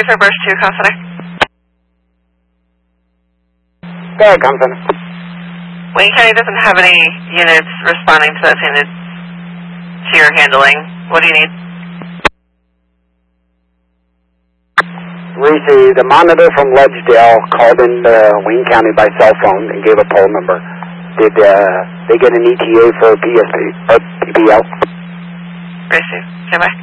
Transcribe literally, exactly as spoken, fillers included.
for Burst two, call center. Go ahead, call center. Wayne County doesn't have any units responding to that handed to your handling. What do you need? Reese, the monitor from Ledgedale called in uh, Wayne County by cell phone and gave a poll number. Did uh, they get an E T A for P S P or P P L? Reese, okay, bye.